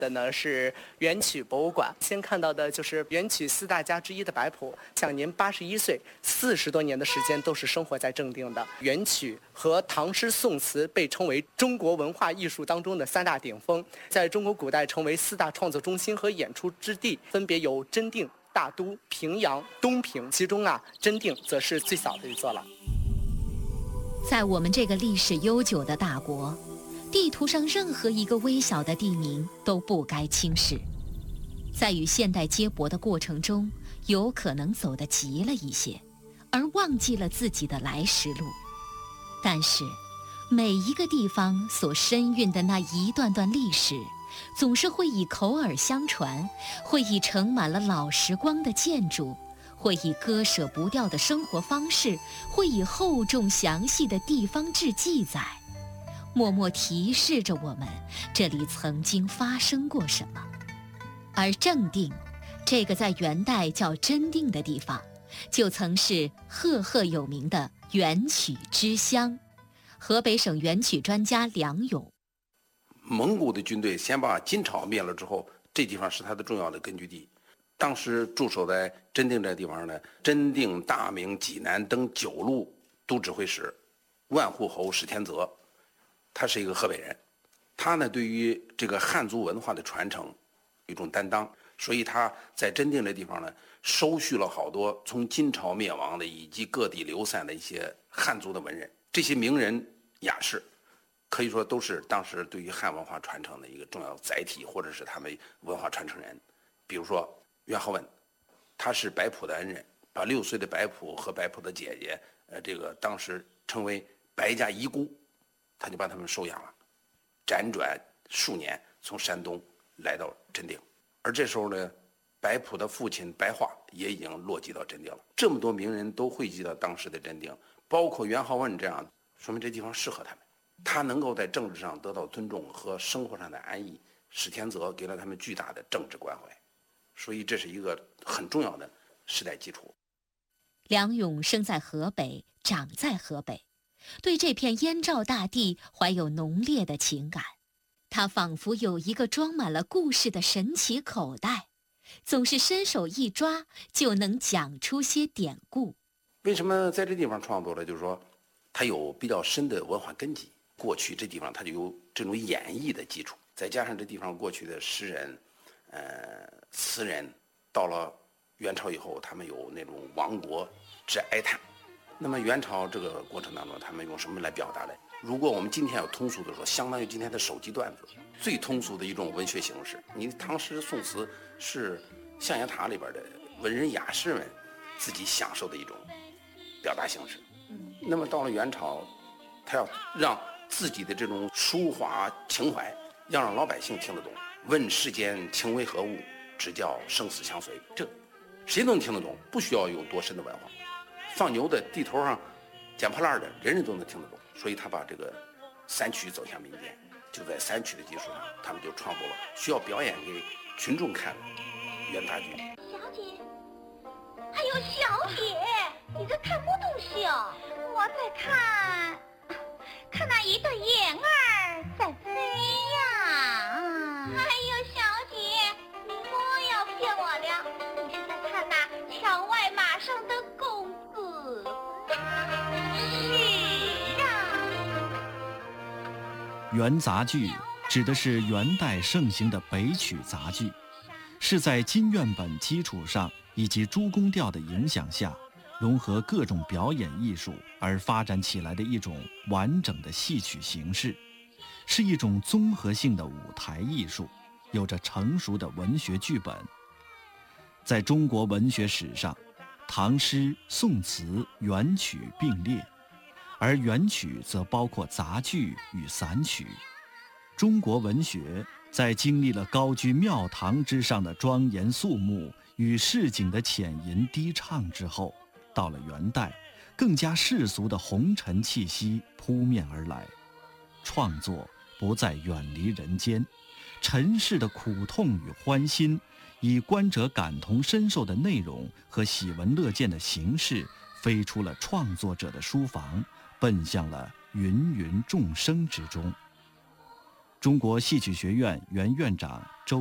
的呢是元曲博物馆，先看到的就是元曲4大家之一的白朴，享年81岁，40多年的时间都是生活在正定的。元曲和唐诗宋词被称为中国文化艺术当中的3大顶峰，在中国古代成为4大创作中心和演出之地，分别有真定、大都、平阳、东平，其中真定则是最小的一座了。 在我们这个历史悠久的大国，地图上任何一个微小的地名都不该轻视，在与现代接驳的过程中，有可能走得急了一些，而忘记了自己的来时路。但是，每一个地方所深蕴的那一段段历史，总是会以口耳相传，会以盛满了老时光的建筑，会以割舍不掉的生活方式，会以厚重详细的地方志记载，默默提示着我们这里曾经发生过什么。而正定，这个在元代叫真定的地方，就曾是赫赫有名的元曲之乡。河北省元曲专家梁勇， 蒙古的军队先把金朝灭了之后，这地方是他的重要的根据地。当时驻守在真定这地方呢，真定、大名、济南等9路都指挥使万户侯史天泽，他是一个河北人，他呢对于这个汉族文化的传承有一种担当，所以他在真定这地方呢，收续了好多从金朝灭亡的以及各地流散的一些汉族的文人，这些名人雅士，可以说都是当时对于汉文化传承的一个重要载体，或者是他们文化传承人。比如说元好问，他是白朴的恩人，把6岁的白朴和白朴的姐姐，这个当时称为白家遗孤，他就把他们收养了，辗转数年从山东来到真定。而这时候呢，白朴的父亲白化也已经落籍到真定了。这么多名人都汇集到当时的真定，包括元好问这样，说明这地方适合他们，他能够在政治上得到尊重和生活上的安逸。史天泽给了他们巨大的政治关怀，所以这是一个很重要的时代基础。 梁勇生在河北，长在河北，对这片燕赵大地怀有浓烈的情感。他仿佛有一个装满了故事的神奇口袋，总是伸手一抓就能讲出些典故。 为什么在这地方创作了？就是说它有比较深的文化根基，过去这地方它就有这种演绎的基础，再加上这地方过去的诗人词人，到了元朝以后，他们有那种亡国之哀叹。那么元朝这个过程当中，他们用什么来表达呢？如果我们今天要通俗的说，相当于今天的手机段子，最通俗的一种文学形式。你唐诗宋词是象牙塔里边的文人雅士们自己享受的一种表达形式。那么到了元朝，他要让自己的这种抒华情怀，要让老百姓听得懂。问世间情为何物，只叫生死相随。这谁都能听得懂，不需要有多深的文化。放牛的地头上捡破烂的，人人都能听得懂。所以他把这个3曲走向民间，就在3曲的基础上，他们就创作了需要表演给群众看的元大剧。 小姐，还有小姐，你在看什么东西哦？我在看那一对燕儿在飞呀。还有小姐，你莫要骗我了，你是在看那墙外马上的公子。是啊。 元杂剧指的是元代盛行的北曲杂剧，是在金院本基础上以及诸宫调的影响下，融合各种表演艺术而发展起来的一种完整的戏曲形式，是一种综合性的舞台艺术，有着成熟的文学剧本。在中国文学史上，唐诗、宋词、元曲并列，而元曲则包括杂剧与散曲。中国文学在经历了高居庙堂之上的庄严肃穆与市井的浅吟低唱之后，到了元代，更加世俗的红尘气息扑面而来，创作不再远离人间，尘世的苦痛与欢欣，以观者感同身受的内容和喜闻乐见的形式，飞出了创作者的书房，奔向了芸芸众生之中。 中国戏曲学院原院长周